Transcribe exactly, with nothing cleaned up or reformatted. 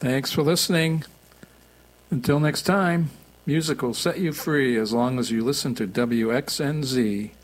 Thanks for listening. Until next time, music will set you free as long as you listen to W X N Z.